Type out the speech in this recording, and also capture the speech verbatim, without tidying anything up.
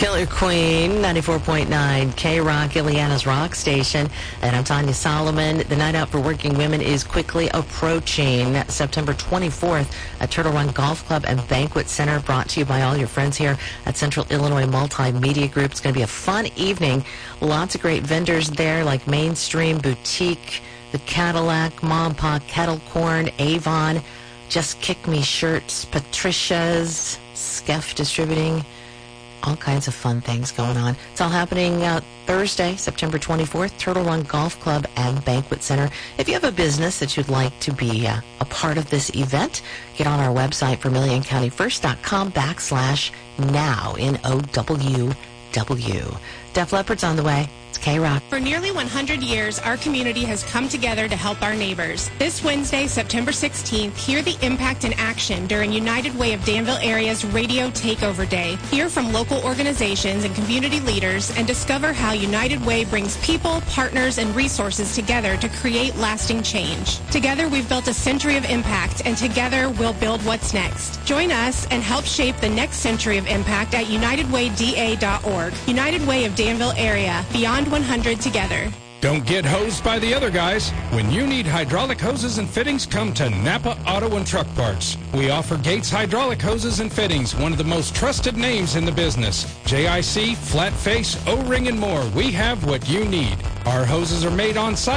Killer Queen, ninety-four point nine K-Rock, Ileana's Rock Station. And I'm Tanya Solomon. The Night Out for Working Women is quickly approaching. September twenty-fourth at Turtle Run Golf Club and Banquet Center, brought to you by all your friends here at Central Illinois Multimedia Group. It's going to be a fun evening. Lots of great vendors there like Mainstream, Boutique, the Cadillac, Mom Pa, Kettle Corn, Avon, Just Kick Me Shirts, Patricia's, Skeff Distributing. All kinds of fun things going on. It's all happening uh, Thursday, September twenty-fourth, Turtle Run Golf Club and Banquet Center. If you have a business that you'd like to be uh, a part of this event, get on our website, vermilion county first dot com backslash now, N O W W. Def Leppard's on the way. It's K-Rock. For nearly one hundred years, our community has come together to help our neighbors. This Wednesday, September sixteenth, hear the impact in action during United Way of Danville Area's Radio Takeover Day. Hear from local organizations and community leaders and discover how United Way brings people, partners, and resources together to create lasting change. Together, we've built a century of impact, and together, we'll build what's next. Join us and help shape the next century of impact at united way d a dot org. United Way of Danville Area, beyond one hundred together. Don't get hosed by the other guys. When you need hydraulic hoses and fittings, come to Napa Auto and Truck Parts. We offer Gates Hydraulic Hoses and Fittings, one of the most trusted names in the business. J I C, flat face, O-ring, and more. We have what you need. Our hoses are made on site.